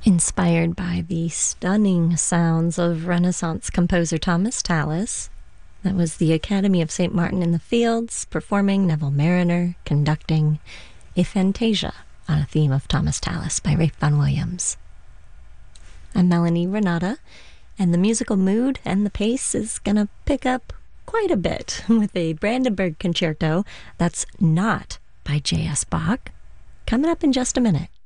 Inspired by the stunning sounds of Renaissance composer Thomas Tallis, that was the Academy of St. Martin in the Fields performing Neville Marriner conducting a fantasia on a theme of Thomas Tallis by Ralph Vaughan Williams. I'm Melanie Renata, and the musical mood and the pace is gonna pick up quite a bit with a Brandenburg concerto that's not by J.S. Bach, coming up in just a minute.